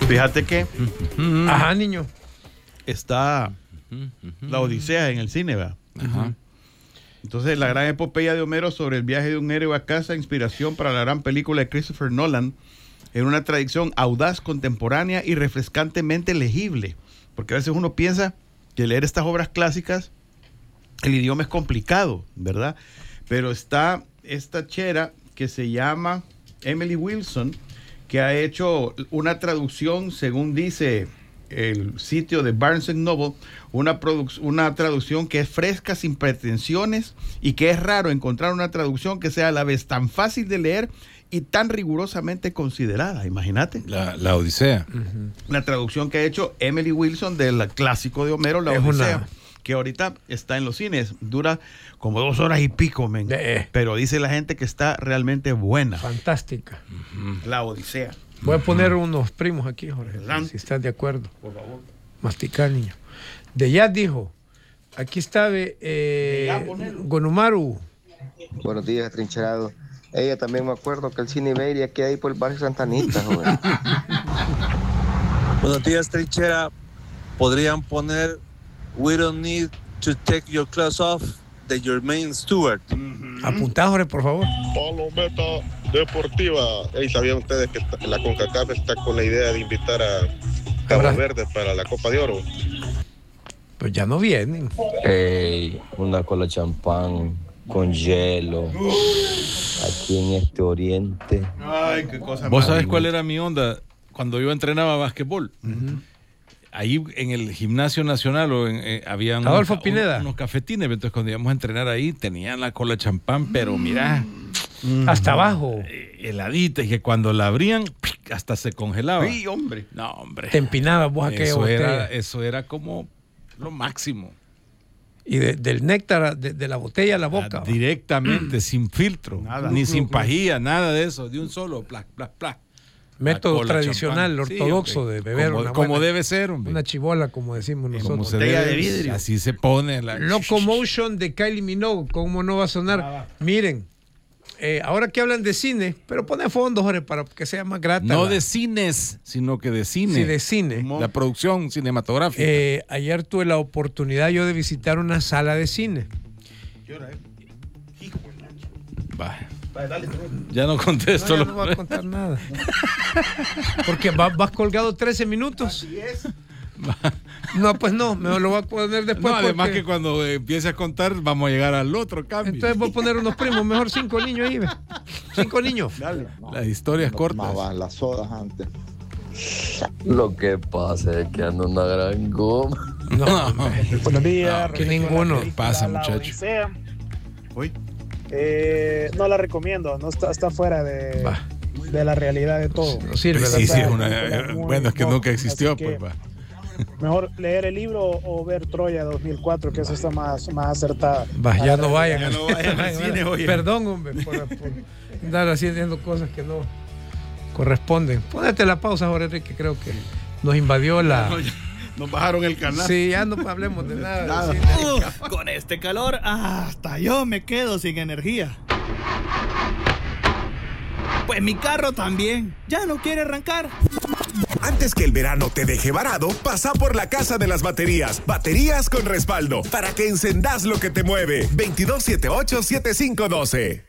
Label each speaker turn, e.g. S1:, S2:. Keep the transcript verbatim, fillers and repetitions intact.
S1: Fíjate que
S2: uh-huh. Ajá, niño.
S1: Está uh-huh. La Odisea en el cine, ¿verdad? Ajá. Entonces, la gran epopeya de Homero sobre el viaje de un héroe a casa, inspiración para la gran película de Christopher Nolan, en una tradición audaz, contemporánea y refrescantemente legible. Porque a veces uno piensa que leer estas obras clásicas, el idioma es complicado, ¿verdad? Pero está esta chera que se llama Emily Wilson, que ha hecho una traducción, según dice el sitio de Barnes and Noble, una, produ- una traducción que es fresca, sin pretensiones, y que es raro encontrar una traducción que sea a la vez tan fácil de leer y tan rigurosamente considerada. Imagínate.
S3: La, la Odisea.
S1: Uh-huh. La traducción que ha hecho Emily Wilson del clásico de Homero, La es Odisea. Una... que ahorita está en los cines, dura como dos horas y pico, men. De... pero dice la gente que está realmente buena.
S2: Fantástica.
S1: Uh-huh. La Odisea.
S2: Voy a poner unos primos aquí, Jorge, ¿verdad? Si estás de acuerdo.
S1: Por favor.
S2: Masticar, niño. De ya dijo, aquí está eh, Gonumaru.
S4: Buenos días, trincherado. Ella también me acuerdo que el cine Iberia que hay por el barrio Santanita, joven.
S5: Buenos días, trinchera. Podrían poner We Don't Need to Take Your Clothes Off de Jermaine Stewart.
S2: Mm-hmm. Apuntá, Jorge, por favor.
S6: Palometa Deportiva. Hey, ¿sabían ustedes que la CONCACAF está con la idea de invitar a Cabo Verde para la Copa de Oro?
S2: Pues ya no vienen.
S4: Hey, una cola champán con hielo. Aquí en este oriente.
S1: Ay, qué cosa.
S3: ¿Vos sabés cuál era mi onda cuando yo entrenaba básquetbol?
S2: Uh-huh.
S3: Ahí en el Gimnasio Nacional o en, eh, habían
S2: Adolfo
S3: unos,
S2: Pineda.
S3: unos cafetines, entonces cuando íbamos a entrenar ahí tenían la cola champán, pero mirá,
S2: mm. hasta abajo,
S3: eh, heladita, y que cuando la abrían hasta se congelaba.
S1: Sí, hombre.
S3: No, hombre.
S2: Te empinabas vos aquella
S3: eso
S2: botella.
S3: era, eso era como lo máximo.
S2: Y de, del néctar de, de la botella a la boca.
S3: Ah, directamente, sin filtro,
S1: nada.
S3: ni sin pajilla, nada de eso, de un solo, plac, plac, plac.
S2: Método tradicional,
S3: champán.
S2: ortodoxo,
S3: sí,
S2: de beber
S3: como,
S2: una
S3: como
S2: buena,
S3: debe ser, hombre.
S2: Una chibola, como decimos nosotros.
S3: Como se debe, de vidrio. Así se pone la
S2: Locomotion de Kylie Minogue, ¿cómo no va a sonar? Ah, miren, eh, ahora que hablan de cine, pero pone fondo, Jorge, para que sea más grata.
S3: No
S2: la...
S3: de cines, sino que de cine.
S2: Sí, de cine.
S3: La producción cinematográfica.
S2: Eh, ayer tuve la oportunidad yo de visitar una sala de cine.
S1: ¿Qué hora es? Hijo de Nacho.
S3: Va. Dale, ya no contesto.
S2: No, ya no voy a contar nada. Porque vas, vas colgado trece minutos.
S1: Así es.
S2: No, pues no, me lo voy a poner después.
S3: No, además
S2: porque...
S3: que cuando empiece a contar vamos a llegar al otro cambio.
S2: Entonces voy a poner unos primos, mejor cinco niños ahí, ¿ves? Cinco niños.
S1: Dale.
S3: Las historias
S7: no
S3: cortas.
S7: Tomaban las sodas antes.
S4: Lo que pasa es que anda una gran goma.
S2: No,
S3: no.
S8: Buenos días.
S2: No, que ninguno.
S3: Pasa, muchacho.
S1: Hoy.
S8: Eh, no la recomiendo, no está, está fuera de, de la realidad de todo.
S2: No sirve.
S3: Pues sí, sí, es una, es muy, bueno, es que nunca existió, pues va.
S8: Mejor leer el libro o ver Troya dos mil cuatro, que eso está más, más acertada.
S2: Va, ya no vayan.
S1: Ya no vayan al cine, oye.
S2: Perdón, hombre, por, por andar haciendo cosas que no corresponden. Pónete la pausa, Jorge Enrique, creo que nos invadió la...
S1: No, nos bajaron el canal.
S2: Sí, ya no hablemos de nada.
S1: nada.
S2: De
S9: Uf, con este calor, hasta yo me quedo sin energía. Pues mi carro también, ya no quiere arrancar.
S10: Antes que el verano te deje varado, pasa por la Casa de las Baterías. Baterías con respaldo, para que encendás lo que te mueve. veintidós setenta y ocho setenta y cinco doce.